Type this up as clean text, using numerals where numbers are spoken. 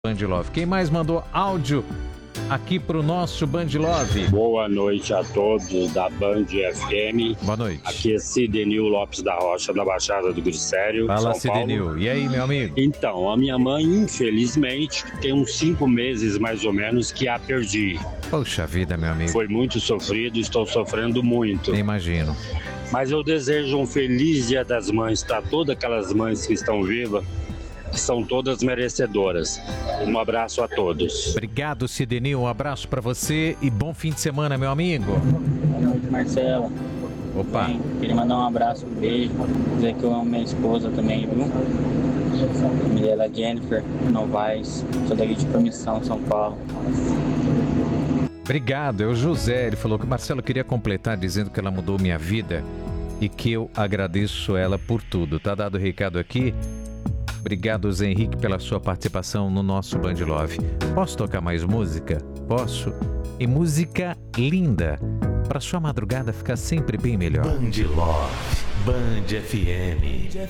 Band Love. Quem mais mandou áudio aqui pro nosso Band Love? Boa noite a todos da Band FM. Boa noite. Aqui é Cidenil Lopes da Rocha, da Baixada do Grissério, Fala, São Paulo. Cidenil. E aí, meu amigo? Então, a minha mãe, infelizmente, tem uns 5 meses mais ou menos que a perdi. Poxa vida, meu amigo. Foi muito sofrido, estou sofrendo muito. Imagino. Mas eu desejo um feliz Dia das Mães para todas aquelas mães que estão vivas, que são todas merecedoras. Um abraço a todos. Obrigado, Cidenil. Um abraço pra você e bom fim de semana, meu amigo. Boa noite, Marcelo. Opa. Bem, queria mandar um abraço, um beijo, dizer que eu amo minha esposa também, viu? A família dela é Jennifer Novaes, sou daqui de Promissão, São Paulo. Obrigado, é o José. Ele falou que o Marcelo queria completar dizendo que ela mudou minha vida e que eu agradeço ela por tudo. Tá dado o recado aqui. Obrigado, Zé Henrique, pela sua participação no nosso Band Love. Posso tocar mais música? Posso. E música linda, para sua madrugada ficar sempre bem melhor. Band Love, Band FM.